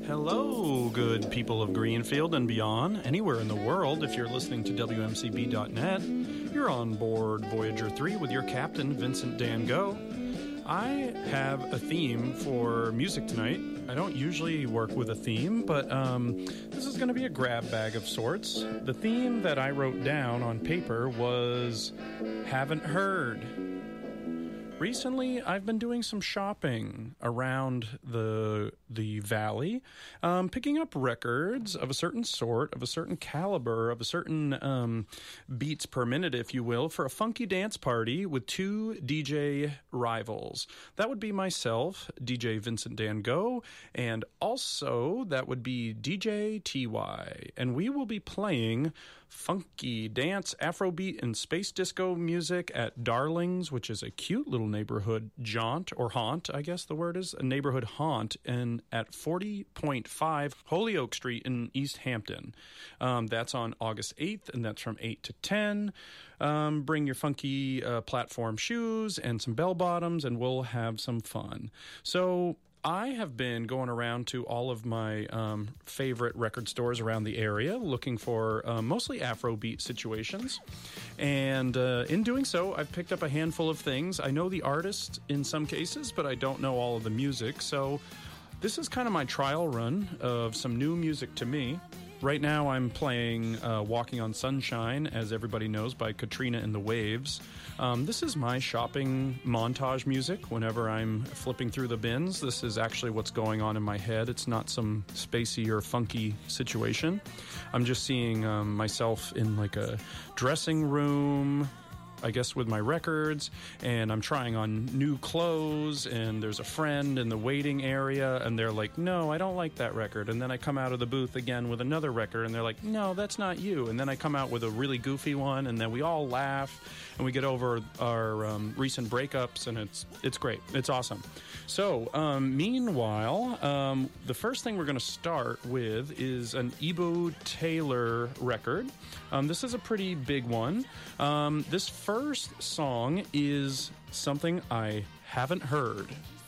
Hello, good people of Greenfield and beyond, anywhere in the world. If you're listening to WMCB.net, you're on board Voyager 3 with your captain, Vincent Dan Go. I have a theme for music tonight. I don't usually work with a theme, but this is going to be a grab bag of sorts. The theme that I wrote down on paper was Haven't Heard. Recently, I've been doing some shopping around the valley, picking up records of a certain sort, of a certain caliber, of a certain beats per minute, if you will, for a funky dance party with two DJ rivals. That would be myself, DJ Vincent Dan Go, and also that would be DJ TY. And we will be playing funky dance, Afrobeat, and space disco music at Darlings, which is a cute little neighborhood jaunt, or haunt, I guess the word is, a neighborhood haunt, and at 40.5 Holyoke Street in East Hampton. That's on August 8th, and that's from 8 to 10. Bring your funky platform shoes and some bell bottoms, and we'll have some fun. So I have been going around to all of my favorite record stores around the area looking for mostly Afrobeat situations. And in doing so, I've picked up a handful of things. I know the artist in some cases, but I don't know all of the music. So this is kind of my trial run of some new music to me. Right now I'm playing Walking on Sunshine, as everybody knows, by Katrina and the Waves. This is my shopping montage music whenever I'm flipping through the bins. This is actually what's going on in my head. It's not some spacey or funky situation. I'm just seeing myself in like a dressing room, I guess, with my records, and I'm trying on new clothes, and there's a friend in the waiting area, and they're like, no, I don't like that record. And then I come out of the booth again with another record, and they're like, no, that's not you. And then I come out with a really goofy one, and then we all laugh, and we get over our recent breakups, and it's great. It's awesome. So, meanwhile, the first thing we're going to start with is an Ebo Taylor record. This is a pretty big one. This first song is something I haven't heard.